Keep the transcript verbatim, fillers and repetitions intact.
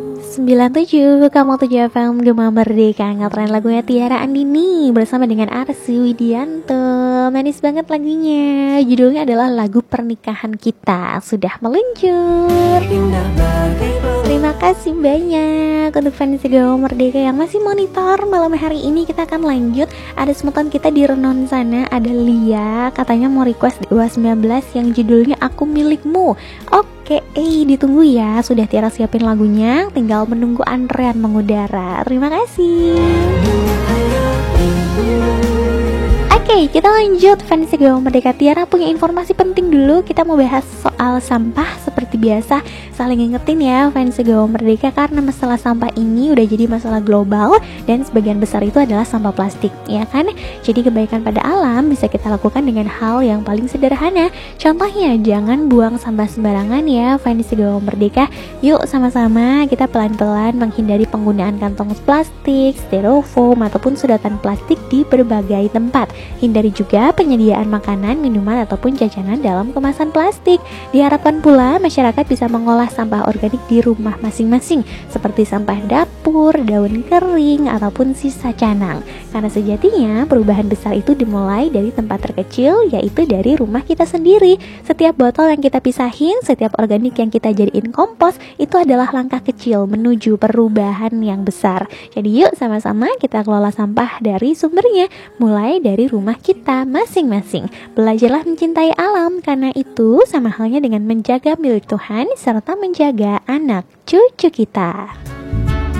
sembilan tujuh Kamu tujuh F M Gema Merdeka. Ngetren lagunya Tiara Andini bersama dengan Arsy Widianto. Manis banget lagunya. Judulnya adalah lagu pernikahan kita sudah meluncur. Terima kasih banyak untuk fans Gema Merdeka yang masih monitor. Malam hari ini kita akan lanjut. Ada semutan kita di Renon sana. Ada Lia, katanya mau request Dewa sembilan belas yang judulnya Aku Milikmu. Oke, eh ditunggu ya. Sudah Tiara siapin lagunya, tinggal menunggu antrean mengudara. Terima kasih. Oke, kita lanjut. Fans Gema Merdeka, Tiara punya informasi penting dulu. Kita mau bahas soal sampah seperti biasa. Saling ingetin ya fans Gema Merdeka, karena masalah sampah ini udah jadi masalah global dan sebagian besar itu adalah sampah plastik, ya kan? Jadi kebaikan pada alam bisa kita lakukan dengan hal yang paling sederhana. Contohnya, jangan buang sampah sembarangan ya fans Gema Merdeka. Yuk sama-sama kita pelan-pelan menghindari penggunaan kantong plastik, styrofoam ataupun sedotan plastik di berbagai tempat. Hindari juga penyediaan makanan, minuman ataupun jajanan dalam kemasan plastik. Diharapkan pula masyarakat bisa mengolah sampah organik di rumah masing-masing, seperti sampah dapur, daun kering ataupun sisa canang. Karena sejatinya perubahan besar itu dimulai dari tempat terkecil, yaitu dari rumah kita sendiri. Setiap botol yang kita pisahin, setiap organik yang kita jadiin kompos, itu adalah langkah kecil menuju perubahan yang besar. Jadi yuk sama-sama kita kelola sampah dari sumbernya, mulai dari rumah kita masing-masing. Belajarlah mencintai alam, karena itu sama halnya dengan menjaga milik Tuhan serta menjaga anak cucu kita.